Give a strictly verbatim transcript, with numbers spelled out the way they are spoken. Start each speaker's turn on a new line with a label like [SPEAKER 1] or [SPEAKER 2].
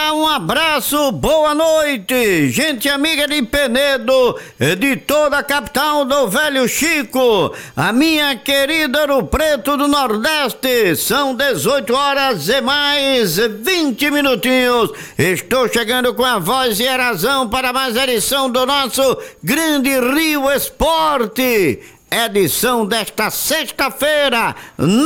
[SPEAKER 1] Olá, um abraço, boa noite, gente amiga de Penedo, de toda a capital do Velho Chico, a minha querida Ouro Preto do Nordeste. São dezoito horas e mais vinte minutinhos. Estou chegando com a voz e a razão para mais edição do nosso Grande Rio Esporte, edição desta sexta-feira,